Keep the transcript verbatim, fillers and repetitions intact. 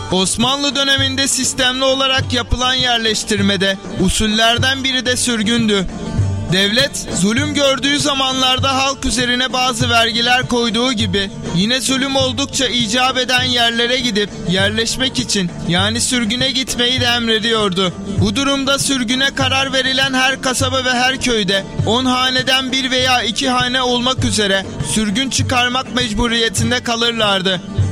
Osmanlı döneminde sistemli olarak yapılan yerleştirmede usullerden biri de sürgündü. Devlet zulüm gördüğü zamanlarda halk üzerine bazı vergiler koyduğu gibi yine zulüm oldukça icap eden yerlere gidip yerleşmek için, yani sürgüne gitmeyi de emrediyordu. Bu durumda sürgüne karar verilen her kasaba ve her köyde on haneden bir veya iki hane olmak üzere sürgün çıkarmak mecburiyetinde kalırlardı.